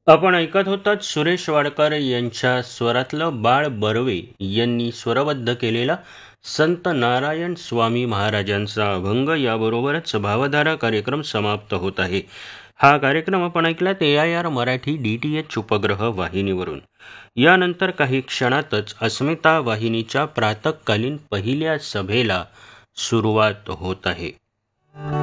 आपण ऐकत होतात सुरेश वाडकर यांच्या स्वरातलं बाळ बर्वे यांनी स्वरबद्ध केलेला संत नारायण स्वामी महाराजांचा अभंग. याबरोबरच भावधारा कार्यक्रम समाप्त होत आहे. हा कार्यक्रम आपण ऐकलात AIR मराठी DTH उपग्रह वाहिनीवरून. यानंतर काही क्षणातच अस्मिता वाहिनीच्या प्रातःकालीन पहिल्या सभेला सुरुवात होत आहे.